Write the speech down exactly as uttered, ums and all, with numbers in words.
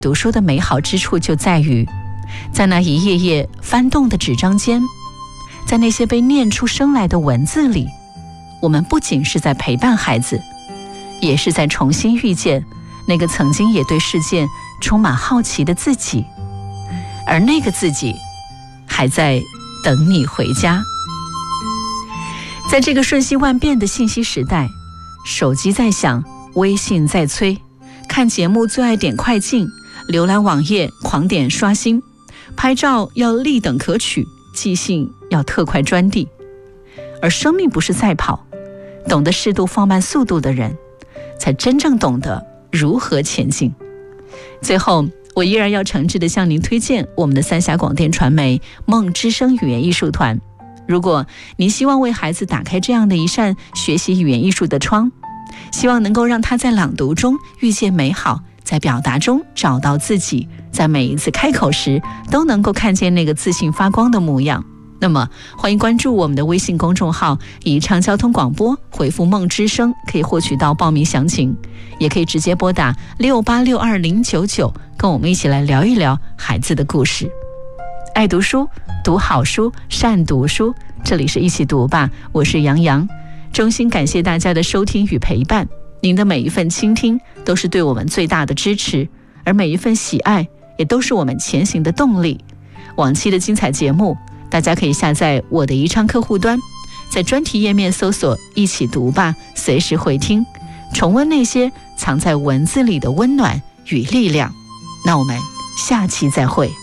读书的美好之处就在于，在那一页页翻动的纸张间，在那些被念出声来的文字里，我们不仅是在陪伴孩子，也是在重新遇见那个曾经也对世界充满好奇的自己，而那个自己还在等你回家。在这个瞬息万变的信息时代，手机在响，微信在催，看节目最爱点快进，浏览网页狂点刷新，拍照要立等可取，寄信要特快专递。而生命不是赛跑，懂得适度放慢速度的人，才真正懂得如何前进。最后，我依然要诚挚地向您推荐我们的三峡广电传媒梦之声语言艺术团。如果您希望为孩子打开这样的一扇学习语言艺术的窗，希望能够让他在朗读中遇见美好，在表达中找到自己，在每一次开口时都能够看见那个自信发光的模样，那么欢迎关注我们的微信公众号宜昌交通广播，回复梦之声可以获取到报名详情，也可以直接拨打六八六二零九九，跟我们一起来聊一聊孩子的故事。爱读书，读好书，善读书，这里是一起读吧，我是杨洋。衷心感谢大家的收听与陪伴，您的每一份倾听都是对我们最大的支持，而每一份喜爱也都是我们前行的动力。往期的精彩节目大家可以下载我的宜昌客户端，在专题页面搜索一起读吧，随时回听，重温那些藏在文字里的温暖与力量。那我们下期再会。